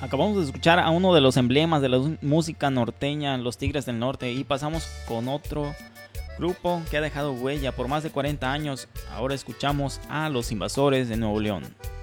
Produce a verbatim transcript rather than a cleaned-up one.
Acabamos de escuchar a uno de los emblemas de la música norteña, los Tigres del Norte, y pasamos con otro grupo que ha dejado huella por más de cuarenta años. Ahora escuchamos a los Invasores de Nuevo León.